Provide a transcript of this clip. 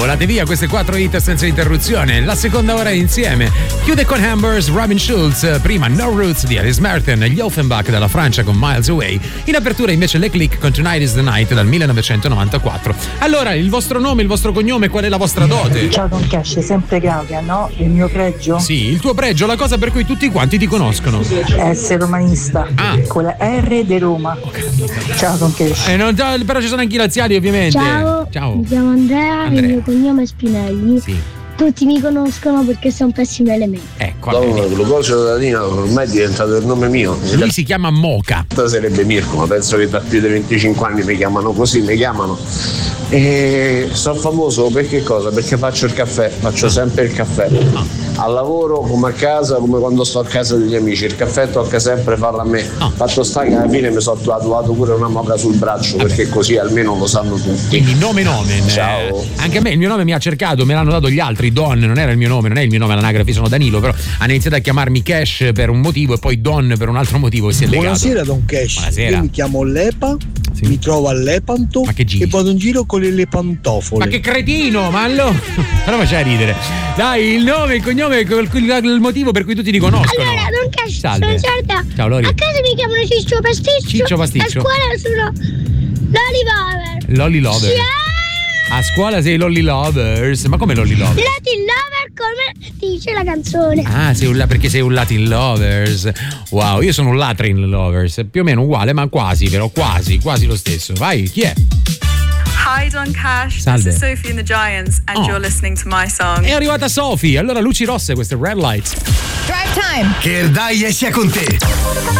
Volate via queste 4 hit senza interruzione. La seconda ora insieme. Chiude con Hammers, Robin Schulz. Prima No Roots di Alice Merton, gli Offenbach dalla Francia con Miles Away. In apertura invece Le Click con Tonight is the Night dal 1994. Allora, il vostro nome, il vostro cognome, qual è la vostra dote? Ciao Don Cash, sempre Claudia, no? Il mio pregio? Sì, il tuo pregio, la cosa per cui tutti quanti ti conoscono. Essere romanista. Con la R di Roma. Ciao Don Cash. Però ci sono anche i laziali, ovviamente. Ciao. Mi chiamo Andrea. Il mio cognome è Spinelli. Sì. Tutti mi conoscono perché sono un pessimo elemento. Ecco. Dopo il glucosio da Latina ormai è diventato il nome mio. Lui si chiama Moca. Sarebbe Mirko, ma penso che da più di 25 anni mi chiamano così, mi chiamano. E sono famoso per che cosa? Perché faccio il caffè, faccio sempre il caffè. Al lavoro, come a casa, come quando sto a casa degli amici, il caffè tocca sempre farlo a me. Fatto sta che alla fine mi sono tatuato pure una moca sul braccio, perché così almeno lo sanno tutti. Quindi nome. Ciao. Anche a me il mio nome mi ha cercato, me l'hanno dato gli altri. Don non era il mio nome, non è il mio nome all'anagrafe, sono Danilo, però hanno iniziato a chiamarmi Cash per un motivo e poi Don per un altro motivo e si è legato. Buonasera Don Cash. Buonasera. Io mi chiamo Lepa, Sì. mi trovo a Lepanto e vado in giro con le pantofole. Ma che cretino, ma allora però faceva ridere. Dai, il nome, il cognome, il motivo per cui tutti ti conoscono. Allora, Don Cash, Salve. sono Giorgia. Ciao Lori. A casa mi chiamano Ciccio Pasticcio. Ciccio Pasticcio. A scuola sono Lolly Lover. Lolly Lover. A scuola sei Lolly Lovers. Ma come Lolly Lover? Latin Lover come dice la canzone. Ah, perché sei un Latin Lovers. Wow, io sono un Latrin Lovers. Più o meno uguale, ma quasi, però quasi lo stesso. Vai, chi è? Hi Don Cash, Salve. this is Sophie and the Giants and you're listening to my song. È arrivata Sophie, allora luci rosse, queste red lights. Drive time. Che il dai sia con te.